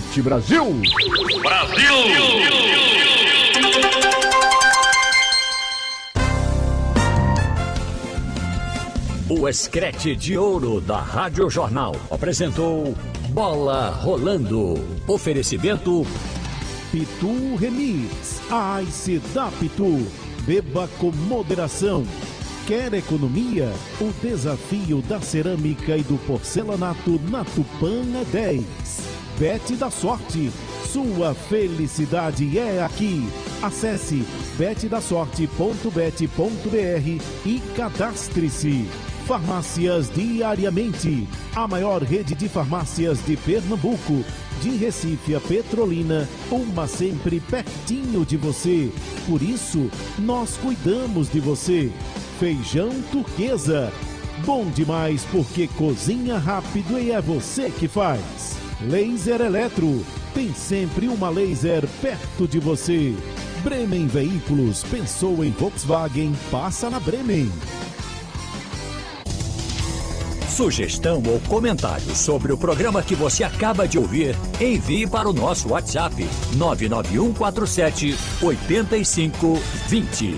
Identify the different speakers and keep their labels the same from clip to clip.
Speaker 1: Leite Brasil!
Speaker 2: Brasil!
Speaker 3: O Escrete de Ouro da Rádio Jornal apresentou Bola Rolando. Oferecimento
Speaker 1: Pitu Remix. A Ice da Pitu. Beba com moderação. Quer economia? O desafio da cerâmica e do porcelanato na Tupã é 10. Bet da Sorte. Sua felicidade é aqui. Acesse betdasorte.bet.br e cadastre-se. Farmácias Diariamente, a maior rede de farmácias de Pernambuco, de Recife a Petrolina, uma sempre pertinho de você. Por isso, nós cuidamos de você. Feijão Turquesa, bom demais porque cozinha rápido e é você que faz. Laser Eletro, tem sempre uma laser perto de você. Bremen Veículos, pensou em Volkswagen, passa na Bremen.
Speaker 3: Sugestão ou comentário sobre o programa que você acaba de ouvir, envie para o nosso WhatsApp 99147 8520.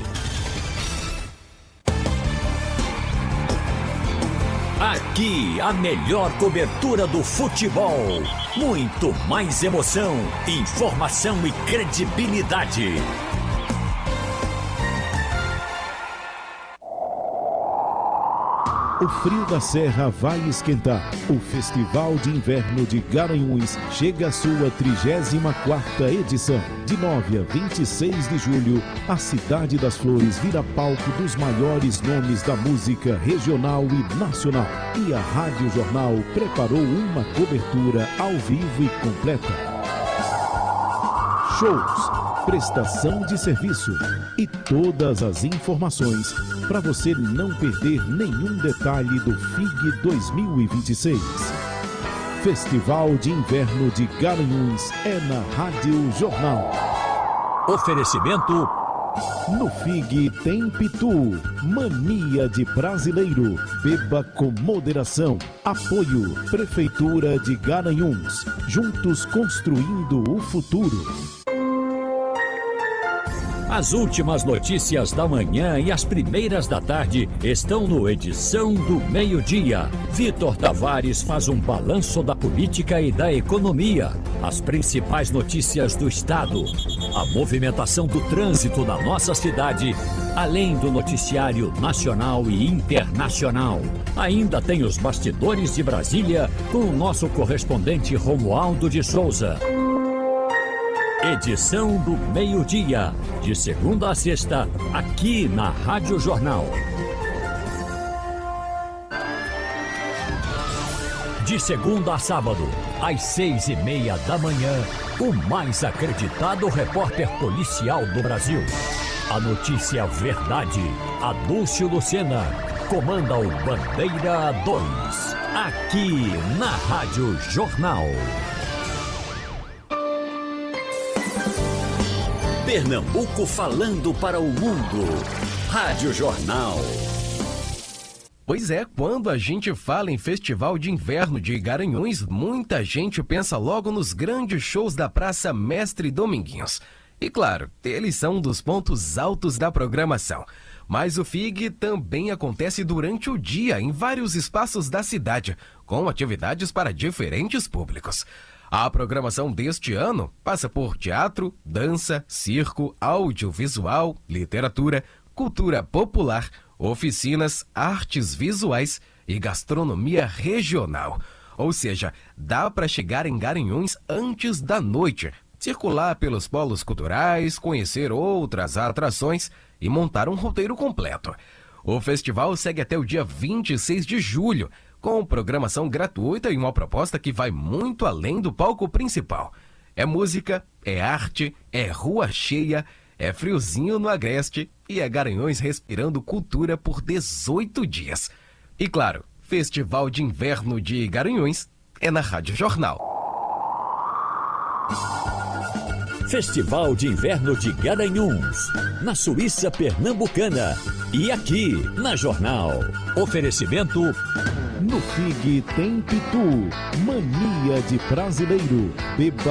Speaker 3: Aqui a melhor cobertura do futebol. Muito mais emoção, informação e credibilidade.
Speaker 1: O frio da Serra vai esquentar. O Festival de Inverno de Garanhuns chega à sua 34ª edição. De 9 a 26 de julho, a Cidade das Flores vira palco dos maiores nomes da música regional e nacional. E a Rádio Jornal preparou uma cobertura ao vivo e completa. Shows, prestação de serviço e todas as informações para você não perder nenhum detalhe do FIG 2026. Festival de Inverno de Garanhuns é na Rádio Jornal.
Speaker 3: Oferecimento:
Speaker 1: no FIG tem Pitu, mania de brasileiro, beba com moderação. Apoio, Prefeitura de Garanhuns, juntos construindo o futuro.
Speaker 3: As últimas notícias da manhã e as primeiras da tarde estão no Edição do Meio-Dia. Vitor Tavares faz um balanço da política e da economia, as principais notícias do estado, a movimentação do trânsito na nossa cidade, além do noticiário nacional e internacional. Ainda tem os bastidores de Brasília com o nosso correspondente Romualdo de Souza. Edição do Meio-Dia, de segunda a sexta, aqui na Rádio Jornal. De segunda a sábado, às 6:30 da manhã, o mais acreditado repórter policial do Brasil. A notícia verdade, Adúlcio Lucena, comanda o Bandeira 2, aqui na Rádio Jornal. Pernambuco falando para o mundo. Rádio Jornal.
Speaker 4: Pois é, quando a gente fala em Festival de Inverno de Garanhuns, muita gente pensa logo nos grandes shows da Praça Mestre Dominguinhos. E claro, eles são um dos pontos altos da programação. Mas o FIG também acontece durante o dia em vários espaços da cidade, com atividades para diferentes públicos. A programação deste ano passa por teatro, dança, circo, audiovisual, literatura, cultura popular, oficinas, artes visuais e gastronomia regional. Ou seja, dá para chegar em Garanhuns antes da noite, circular pelos polos culturais, conhecer outras atrações e montar um roteiro completo. O festival segue até o dia 26 de julho, com programação gratuita e uma proposta que vai muito além do palco principal. É música, é arte, é rua cheia, é friozinho no Agreste e é Garanhuns respirando cultura por 18 dias. E claro, Festival de Inverno de Garanhuns é na Rádio Jornal.
Speaker 3: Festival de Inverno de Garanhuns, na Suíça Pernambucana e aqui na Jornal. Oferecimento:
Speaker 1: no FIG tem Pitu, mania de brasileiro, beba